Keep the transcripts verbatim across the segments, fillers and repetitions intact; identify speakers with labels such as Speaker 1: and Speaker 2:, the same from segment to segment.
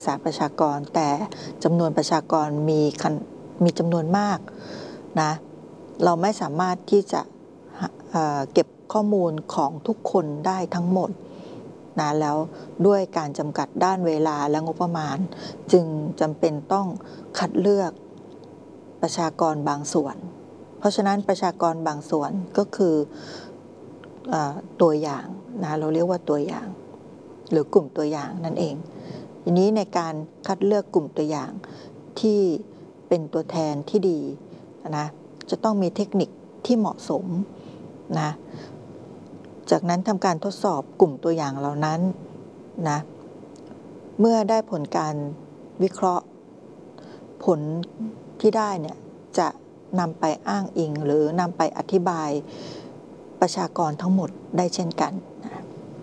Speaker 1: ษาประชากรแต่จำนวนประชากรมีมีจำนวนมากนะเราไม่สามารถที่จะเอ่อเก็บข้อมูลของทุกคนได้ทั้งหมดนะแล้วด้วยการจำกัดด้านเวลาและงบประมาณจึงจำเป็นต้องคัดเลือกประชากรบางส่วนเพราะฉะนั้นประชากรบางส่วนก็คือเอ่อตัวอย่างนะเราเรียกว่าตัวอย่างหรือกลุ่มตัวอย่างนั่นเองทีนี้ในการคัดเลือกกลุ่มตัวอย่างที่เป็นตัวแทนที่ดีนะจะต้องมีเทคนิคที่เหมาะสมนะจากนั้นทำการทดสอบกลุ่มตัวอย่างเหล่านั้นนะเมื่อได้ผลการวิเคราะห์ผลที่ได้เนี่ยจะนำไปอ้างอิงหรือนำไปอธิบายประชากรทั้งหมดได้เช่นกันนะ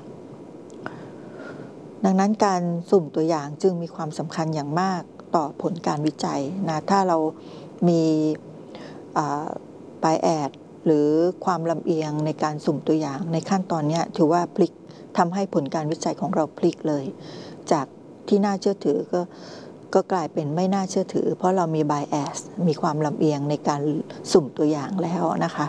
Speaker 1: ดังนั้นการสุ่มตัวอย่างจึงมีความสำคัญอย่างมากต่อผลการวิจัยนะถ้าเรามีbiasหรือความลำเอียงในการสุ่มตัวอย่างในขั้นตอนนี้ถือว่าพลิกทำให้ผลการวิจัยของเราพลิกเลยจากที่น่าเชื่อถือก็ก็กลายเป็นไม่น่าเชื่อถือเพราะเรามี bias มีความลำเอียงในการสุ่มตัวอย่างแล้วนะคะ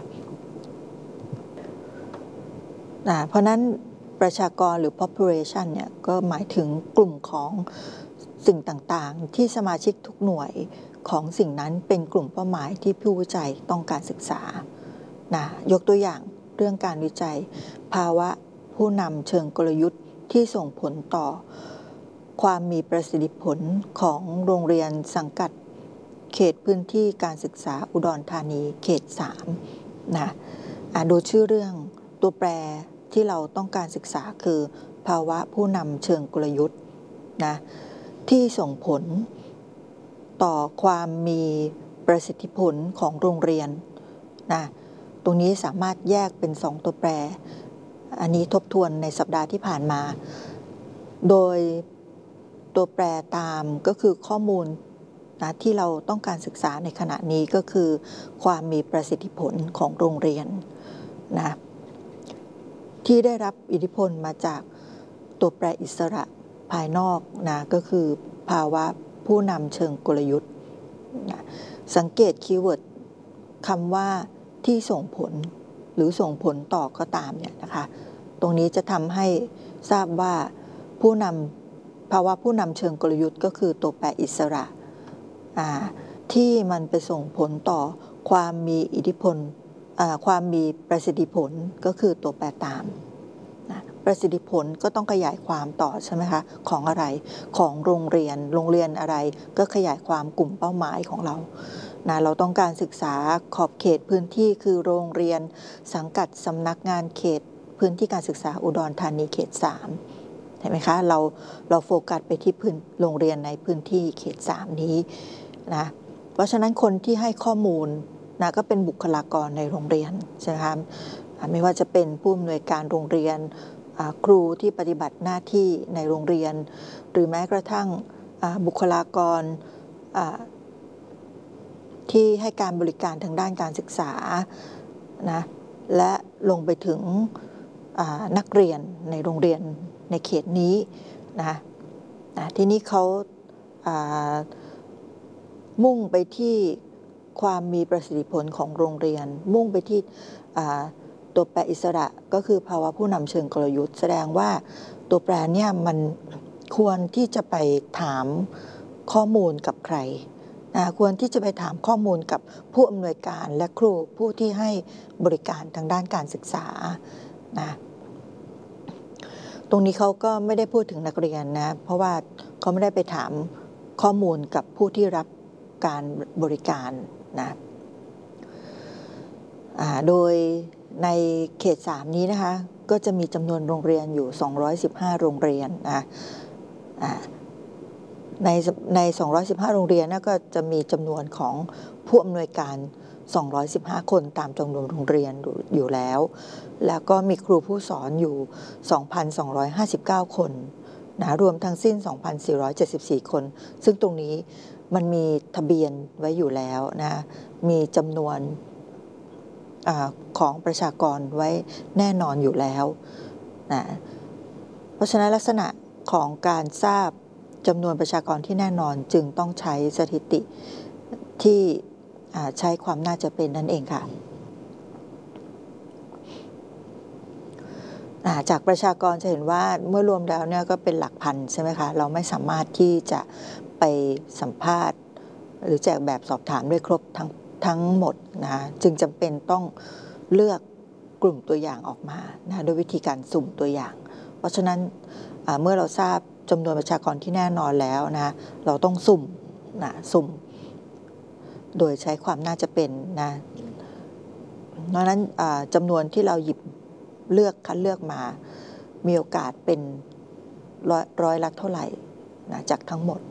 Speaker 1: เพราะนั้นประชากรหรือ population เนี่ยก็หมายถึงกลุ่มของสิ่งต่างๆที่สมาชิกทุกหน่วยของสิ่งนั้นเป็นกลุ่มเป้าหมายที่ผู้วิจัยต้องการศึกษานะยกตัวอย่างเรื่องการวิจัยภาวะผู้นำเชิงกลยุทธ์ที่ส่งผลต่อความมีประสิทธิผลของโรงเรียนสังกัดเขตพื้นที่การศึกษาอุดรธานีเขตสามนะดูชื่อเรื่องตัวแปรที่เราต้องการศึกษาคือภาวะผู้นำเชิงกลยุทธ์นะที่ส่งผลต่อความมีประสิทธิผลของโรงเรียนนะตรงนี้สามารถแยกเป็นสองตัวแปรอันนี้ทบทวนในสัปดาห์ที่ผ่านมาโดยตัวแปรตามก็คือข้อมูลนะที่เราต้องการศึกษาในขณะนี้ก็คือความมีประสิทธิผลของโรงเรียนนะที่ได้รับอิทธิพลมาจากตัวแปรอิสระภายนอกนะก็คือภาวะผู้นำเชิงกลยุทธ์นะสังเกตคีย์เวิร์ดคำว่าที่ส่งผลหรือส่งผลต่อก็ตามเนี่ยนะคะตรงนี้จะทำให้ทราบว่าผู้นำภาวะผู้นำเชิงกลยุทธ์ก็คือตัวแปรอิสระที่มันไปส่งผลต่อความมีอิทธิพลความมีประสิทธิผลก็คือตัวแปรตามนะประสิทธิผลก็ต้องขยายความต่อใช่ไหมคะของอะไรของโรงเรียนโรงเรียนอะไรก็ขยายความกลุ่มเป้าหมายของเรานะเราต้องการศึกษาขอบเขตพื้นที่คือโรงเรียนสังกัดสำนักงานเขตพื้นที่การศึกษาอุดรธานีเขตสามเห็นไหมคะเราเราโฟกัสไปที่พื้นโรงเรียนในพื้นที่เขตสามนี้นะเพราะฉะนั้นคนที่ให้ข้อมูลนะก็เป็นบุคลากรในโรงเรียนใช่ไหมคะไม่ว่าจะเป็นผู้อำนวยการโรงเรียนครูที่ปฏิบัติหน้าที่ในโรงเรียนหรือแม้กระทั่งบุคลากรที่ให้การบริการทางด้านการศึกษานะและลงไปถึงนักเรียนในโรงเรียนในเขตนี้นะนะที่นี้เขามุ่งไปที่ความมีประสิทธิผลของโรงเรียนมุ่งไปที่ตัวแปรอิสระก็คือภาวะผู้นำเชิงกลยุทธ์แสดงว่าตัวแปรเนี่ยมันควรที่จะไปถามข้อมูลกับใครนะควรที่จะไปถามข้อมูลกับผู้อำนวยการและครูผู้ที่ให้บริการทางด้านการศึกษานะตรงนี้เขาก็ไม่ได้พูดถึงนักเรียนนะเพราะว่าเขาไม่ได้ไปถามข้อมูลกับผู้ที่รับการบริการนะโดยในเขตสามนี้นะคะก็จะมีจำนวนโรงเรียนอยู่สองร้อยสิบห้าโรงเรียนนะในในสองร้อยสิบห้าโรงเรียนนะก็จะมีจำนวนของผู้อำนวยการสองร้อยสิบห้าคนตามจำนวนโรงเรียนอยู่แล้วแล้วก็มีครูผู้สอนอยู่ สองพันสองร้อยห้าสิบเก้า คนนะรวมทั้งสิ้น สองพันสี่ร้อยเจ็ดสิบสี่ คนซึ่งตรงนี้มันมีทะเบียนไว้อยู่แล้วนะมีจำนวนอของประชากรไว้แน่นอนอยู่แล้วนะเพราะฉะนั้นลักษณะของการทราบจำนวนประชากรที่แน่นอนจึงต้องใช้สถิติที่ใช้ความน่าจะเป็นนั่นเองค่ะจากประชากรจะเห็นว่าเมื่อรวมแล้วเนี่ยก็เป็นหลักพันใช่ไหมคะเราไม่สามารถที่จะไปสัมภาษณ์หรือแจกแบบสอบถามได้ครบทั้งทั้งหมดนะคะจึงจำเป็นต้องเลือกกลุ่มตัวอย่างออกมานะด้วยวิธีการสุ่มตัวอย่างเพราะฉะนั้นเมื่อเราทราบจำนวนประชากรที่แน่นอนแล้วนะเราต้องสุ่มนะสุ่มโดยใช้ความน่าจะเป็นนะเพราะนั้นจำนวนที่เราหยิบเลือกคัดเลือกมามีโอกาสเป็นร้อยร้อยละเท่าไหร่นะจากทั้งหมด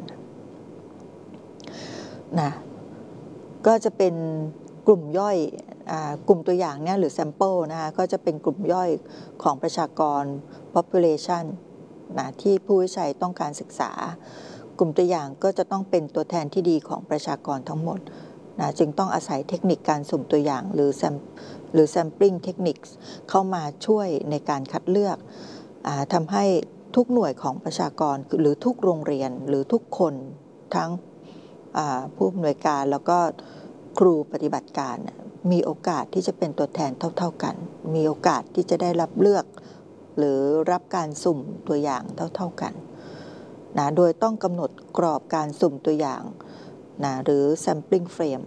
Speaker 1: นะก็จะเป็นกลุ่มย่อยกลุ่มตัวอย่างเนี่ยหรือ sample นะคะก็จะเป็นกลุ่มย่อยของประชากร population นะที่ผู้วิจัยต้องการศึกษากลุ่มตัวอย่างก็จะต้องเป็นตัวแทนที่ดีของประชากรทั้งหมดนะจึงต้องอาศัยเทคนิคการสุ่มตัวอย่างหรือ หรือ sampling techniques เข้ามาช่วยในการคัดเลือกทำให้ทุกหน่วยของประชากรหรือทุกโรงเรียนหรือทุกคนทั้งผู้อำนวยการแล้วก็ครูปฏิบัติการมีโอกาสที่จะเป็นตัวแทนเท่าๆกันมีโอกาสที่จะได้รับเลือกหรือรับการสุ่มตัวอย่างเท่าๆกันนะโดยต้องกำหนดกรอบการสุ่มตัวอย่างนะหรือ sampling frame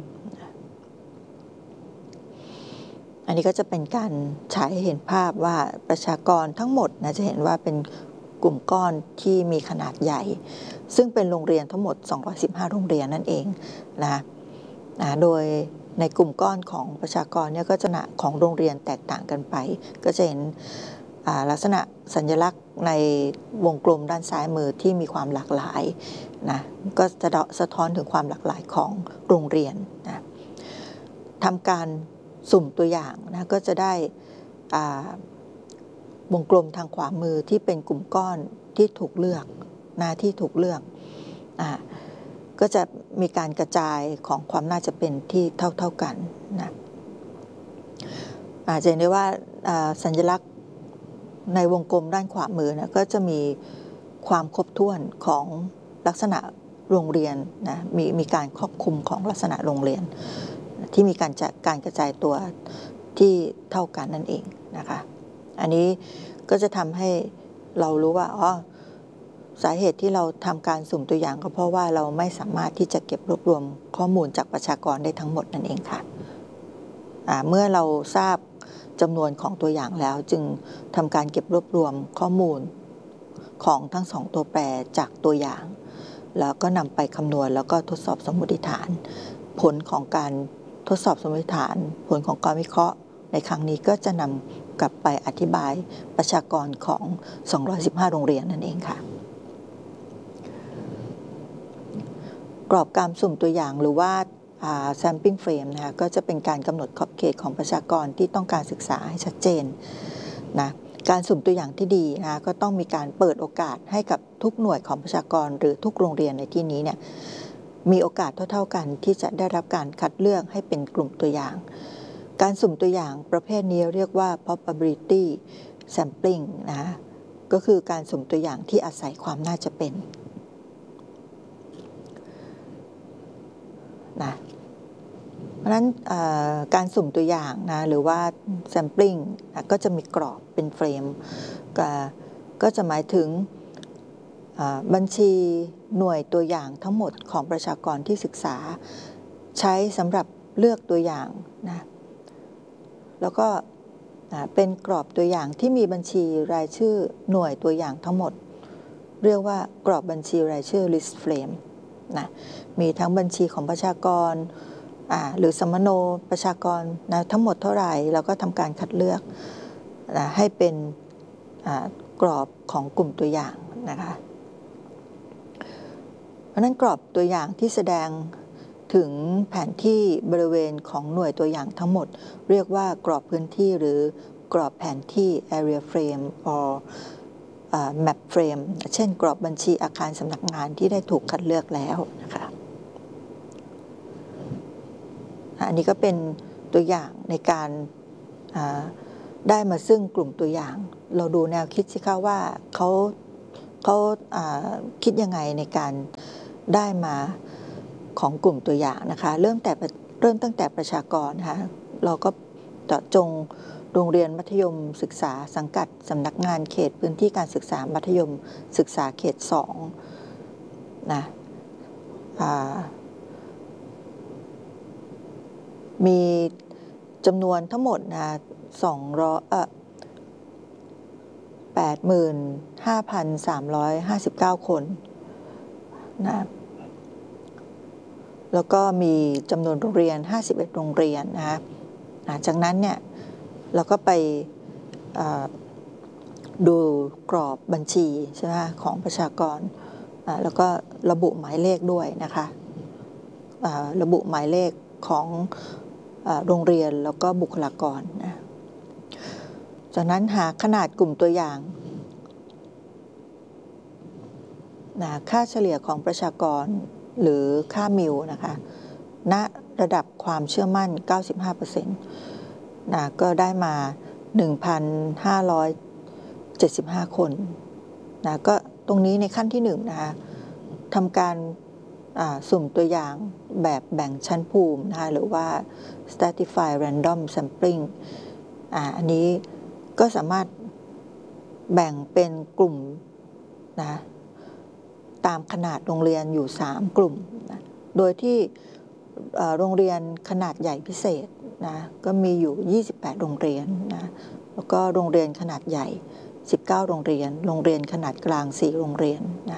Speaker 1: อันนี้ก็จะเป็นการฉายให้เห็นภาพว่าประชากรทั้งหมดนะจะเห็นว่าเป็นกลุ่มก้อนที่มีขนาดใหญ่ซึ่งเป็นโรงเรียนทั้งหมดสองร้อยสิบห้าโรงเรียนนั่นเองนะนะโดยในกลุ่มก้อนของประชากรเนี่ยก็จะหนาของโรงเรียนแตกต่างกันไปก็จะเห็นลักษณะสัญลักษณ์ในวงกลมด้านซ้ายมือที่มีความหลากหลายนะก็จะสะท้อนถึงความหลากหลายของโรงเรียนนะทำการสุ่มตัวอย่างนะก็จะได้วงกลมทางขวามือที่เป็นกลุ่มก้อนที่ถูกเลือกนะที่ถูกเลือกอ่าก็จะมีการกระจายของความน่าจะเป็นที่เท่าๆกันนะอาจจะเห็นได้ว่าสัญลักษณ์ในวงกลมด้านขวามือนะก็จะมีความครบถ้วนของลักษณะโรงเรียนนะมีมีการครอบคลุมของลักษณะโรงเรียนที่มีการจัดการกระจายตัวที่เท่ากันนั่นเองนะคะอันนี้ก็จะทำให้เรารู้ว่าอ๋อสาเหตุที่เราทำการสุ่มตัวอย่างก็เพราะว่าเราไม่สามารถที่จะเก็บรวบรวมข้อมูลจากประชากรได้ทั้งหมดนั่นเองค่ะเมื่อเราทราบจำนวนของตัวอย่างแล้วจึงทำการเก็บรวบรวมข้อมูลของทั้งสองตัวแปรจากตัวอย่างแล้วก็นำไปคำนวณแล้วก็ทดสอบสมมติฐานผลของการทดสอบสมมติฐานผลของการวิเคราะห์ในครั้งนี้ก็จะนำกลับไปอธิบายประชากรของสองร้อยสิบห้าโรงเรียนนั่นเองค่ะกรอบการสุ่มตัวอย่างหรือว่า sampling frame นะคะก็จะเป็นการกำหนดขอบเขตของประชากรที่ต้องการศึกษาให้ชัดเจนนะการสุ่มตัวอย่างที่ดีนะก็ต้องมีการเปิดโอกาสให้กับทุกหน่วยของประชากรหรือทุกโรงเรียนในที่นี้เนี่ยมีโอกาสเท่าๆกันที่จะได้รับการคัดเลือกให้เป็นกลุ่มตัวอย่างการสุ่มตัวอย่างประเภทนี้เรียกว่า probability sampling นะก็คือการสุ่มตัวอย่างที่อาศัยความน่าจะเป็นนะเพราะฉะนั้นการสุ่มตัวอย่างนะหรือว่า sampling นะก็จะมีกรอบเป็นเฟรมก็จะหมายถึงบัญชีหน่วยตัวอย่างทั้งหมดของประชากรที่ศึกษาใช้สำหรับเลือกตัวอย่างนะแล้วก็เป็นกรอบตัวอย่างที่มีบัญชีรายชื่อหน่วยตัวอย่างทั้งหมดเรียกว่ากรอบบัญชีรายชื่อ list frame นะมีทั้งบัญชีของประชากรหรือสมโนประชากรนะทั้งหมดเท่าไหร่แล้วก็ทำการคัดเลือกนะให้เป็นกรอบของกลุ่มตัวอย่างนะคะเพราะนั้นกรอบตัวอย่างที่แสดงถึงแผนที่บริเวณของหน่วยตัวอย่างทั้งหมดเรียกว่ากรอบพื้นที่หรือกรอบแผนที่ area frame or map frame เช่นกรอบบัญชีอาคารสำนักงานที่ได้ถูกคัดเลือกแล้วนะคะอันนี้ก็เป็นตัวอย่างในการได้มาซึ่งกลุ่มตัวอย่างเราดูแนวคิดสิคะว่าเขาเขาคิดยังไงในการได้มาของกลุ่มตัวอย่างนะคะเริ่มแต่เริ่มตั้งแต่ประชากรนะคะเราก็เจาะจงโรงเรียนมัธยมศึกษาสังกัดสำนักงานเขตพื้นที่การศึกษามัธยมศึกษาเขตสองนะมีจำนวนทั้งหมดนะสองร้อยเอ่อแปดหมื่นห้าพันสามร้อยห้าสิบเก้าคนนะแล้วก็มีจำนวนโรงเรียนห้าสิบเอ็ดโรงเรียนนะคะจากนั้นเนี่ยเราก็ไปดูกรอบบัญชีใช่ไหมของประชากรแล้วก็ระบุหมายเลขด้วยนะคะระบุหมายเลขของโรงเรียนแล้วก็บุคลากรนะจากนั้นหาขนาดกลุ่มตัวอย่างนะค่าเฉลี่ยของประชากรหรือค่ามิลนะคะณระดับความเชื่อมั่น เก้าสิบห้าเปอร์เซ็นต์ นะก็ได้มา หนึ่งพันห้าร้อยเจ็ดสิบห้า คนนะก็ตรงนี้ในขั้นที่หนึ่งนะคะทำการสุ่มตัวอย่างแบบแบ่งชั้นภูมินะคะหรือว่า stratified random sampling อ่าอันนี้ก็สามารถแบ่งเป็นกลุ่มนะตามขนาดโรงเรียนอยู่สามกลุ่มนะโดยที่โรงเรียนขนาดใหญ่พิเศษนะก็มีอยู่ยี่สิบแปดโรงเรียนนะแล้วก็โรงเรียนขนาดใหญ่สิบเก้าโรงเรียนโรงเรียนขนาดกลางสี่โรงเรียนนะ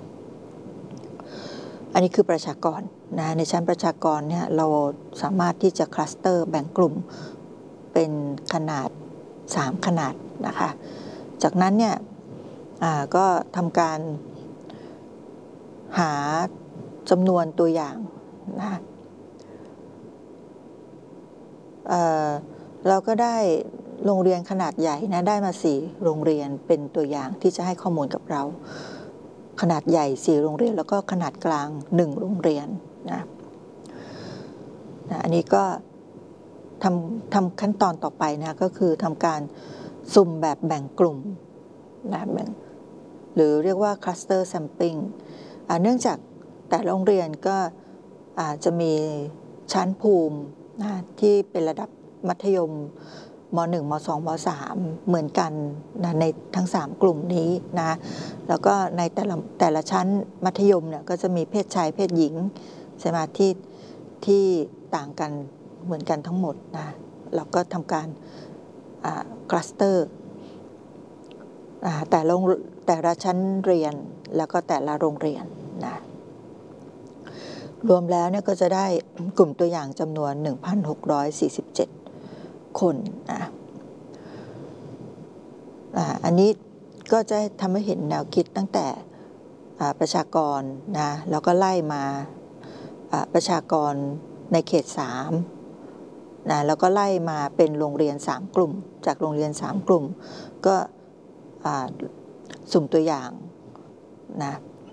Speaker 1: อันนี้คือประชากรนะในชั้นประชากรเนี่ยเราสามารถที่จะคลัสเตอร์แบ่งกลุ่มเป็นขนาดสามขนาดนะคะจากนั้นเนี่ยก็ทำการหาจำนวนตัวอย่างนะเเราก็ได้โรงเรียนขนาดใหญ่นะได้มาสี่โรงเรียนเป็นตัวอย่างที่จะให้ข้อมูลกับเราขนาดใหญ่สี่โรงเรียนแล้วก็ขนาดกลางหนึ่งโรงเรียนนะนะอันนี้ก็ทำทำขั้นตอนต่อไปนะก็คือทำการสุ่มแบบแบ่งกลุ่มนะแบ่งหรือเรียกว่า cluster sampling เนื่องจากแต่ละโรงเรียนก็อาจจะมีชั้นภูมินะที่เป็นระดับมัธยมม หนึ่ง ม สอง ม สาม เหมือนกันนะในทั้งสามกลุ่มนี้นะแล้วก็ในแต่ละแต่ละชั้นมัธยมเนี่ยก็จะมีเพศชายเพศหญิงใช่ไหมที่ที่ต่างกันเหมือนกันทั้งหมดนะเราก็ทำการคลัสเตอร์แต่ละแต่ละชั้นเรียนแล้วก็แต่ละโรงเรียนนะรวมแล้วเนี่ยก็จะได้กลุ่มตัวอย่างจำนวน หนึ่งพันหกร้อยสี่สิบเจ็ด คนนะอันนี้ก็จะทำให้เห็นแนวคิดตั้งแต่ประชากรนะแล้วก็ไล่มาประชากรในเขตสามนะแล้วก็ไล่มาเป็นโรงเรียนสามกลุ่มจากโรงเรียนสามกลุ่มก็สุ่มตัวอย่างนะ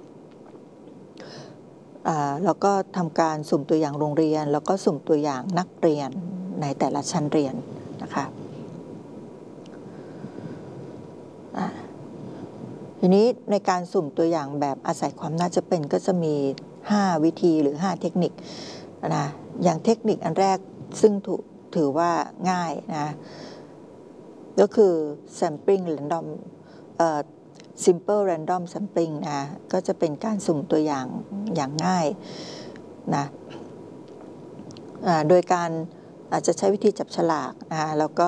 Speaker 1: แล้วก็ทำการสุ่มตัวอย่างโรงเรียนแล้วก็สุ่มตัวอย่างนักเรียนในแต่ละชั้นเรียนนะคะทีนี้ในการสุ่มตัวอย่างแบบอาศัยความน่าจะเป็นก็จะมีห้าวิธีหรือห้าเทคนิคนะอย่างเทคนิคอันแรกซึ่งถือว่าง่ายนะก็คือ sampling random เอ่อ simple random sampling นะก็จะเป็นการสุ่มตัวอย่างอย่างง่ายนะโดยการอาจจะใช้วิธีจับฉลากนะแล้วก็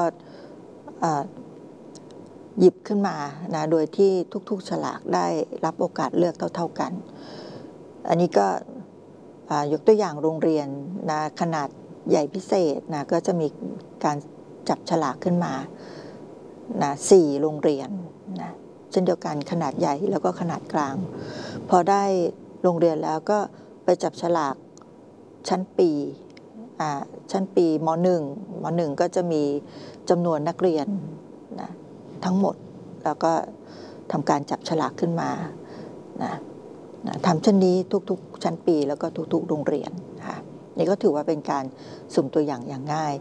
Speaker 1: หยิบขึ้นมานะโดยที่ทุกๆฉลากได้รับโอกาสเลือกเท่าๆกันอันนี้ก็ยกตัวอย่างโรงเรียนนะขนาดใหญ่พิเศษนะก็จะมีการจับฉลากขึ้นมานะสี่โรงเรียนนะเช่นเดียวกันขนาดใหญ่แล้วก็ขนาดกลางพอได้โรงเรียนแล้วก็ไปจับฉลากชั้นปีชั้นปีม หนึ่ง ม หนึ่งก็จะมีจำนวนนักเรียนนะทั้งหมดแล้วก็ทำการจับฉลากขึ้นมานะนะทำเช่นนี้ทุกๆชั้นปีแล้วก็ทุกๆโรงเรียนค่ะนี่ก็ถือว่าเป็นการสุ่มตัวอย่างอย่างง่าย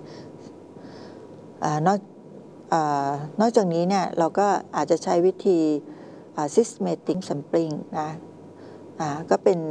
Speaker 1: นอกนอกจากนี้เนี่ยเราก็อาจจะใช้วิธี systematic sampling นะอ่าก็เป็น